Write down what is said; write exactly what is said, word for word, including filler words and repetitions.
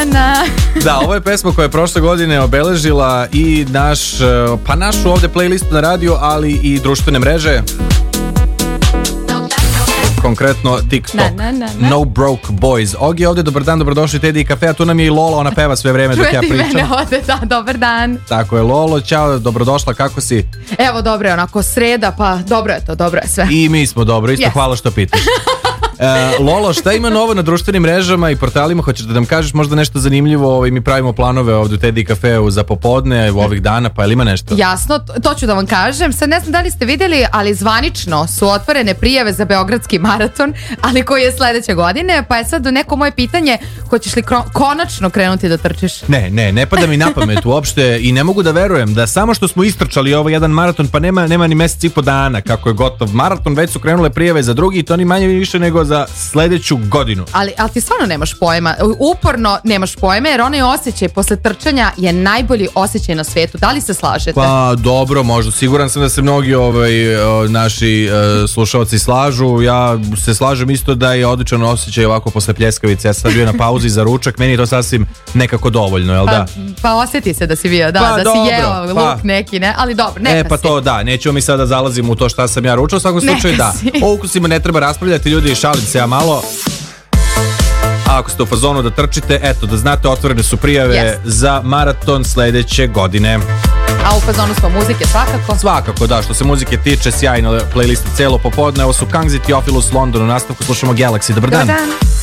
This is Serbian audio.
Na. Da, ovo je pesma koja je prošle godine obeležila i naš, pa našu ovde playlistu na radio, ali i društvene mreže. Konkretno TikTok. Na, na, na, na. No Broke Boys. Ogi ovde, dobar dan, dobrodošli Teddy i kafe, a tu nam je i Lola, ona peva sve vreme dok ja pričam. Čujete i mene ovde, da, dobar dan. Tako je, Lolo, čao, dobrodošla, kako si? Evo, dobro je, onako sreda, pa dobro je to, dobro je sve. I mi smo dobro, isto Yes. Hvala što pitaš. E, Lolo, šta ima novo na društvenim mrežama i portalima? Hoćeš da nam kažeš možda nešto zanimljivo? I mi pravimo planove ovdje u Teddy Cafeu za popodne, ovih dana, pa ili ima nešto? Jasno, to, to ću da vam kažem. Sad ne znam da li ste vidjeli, ali zvanično su otvorene prijave za Beogradski maraton, ali koji je sledeće godine, pa je sad neko moje pitanje, hoćeš li kro- konačno krenuti da trčiš? Ne, ne, ne pada mi na pamet uopšte i ne mogu da verujem da samo što smo istrčali ovo jedan maraton, pa nema, nema ni mjesec i po dana kako je gotov maraton, već su krenule prijave za drugi i to ni manje ni više nego za sledeću godinu. Ali, ali ti stvarno nemaš pojma, uporno nemaš pojma, jer onaj osjećaj posle trčanja je najbolji osjećaj na svetu. Da li se slažete? Pa dobro, možda. Siguran sam da se mnogi ovaj, o, naši e, slušalci slažu. Ja se slažem isto da je odličan osjećaj ovako posle pljeskavice. Ja sam sad bio na pauzi za ručak, meni je to sasvim nekako dovoljno, jel pa, da? Pa osjeti se da si bio, da, Pa, da dobro, si jeo pa. luk neki, ne, ali dobro, neka E pa si. to da, nećemo mi sada zalazimo u to šta sam ja ručao, u svakom Neka slučaju da. si. O ukusima ne treba raspravljati, ljudi, šalim se ja malo. A ako ste u fazonu da trčite, eto, da znate, otvorene su prijave Yes. za maraton sledeće godine. A u fazonu smo muzike svakako. Svakako, da, što se muzike tiče, sjajna playlista celo popodne. Ovo su Kangzi, Theophilus, London, u nastavku slušamo Galaxy. Dobar dan. Dobar dan.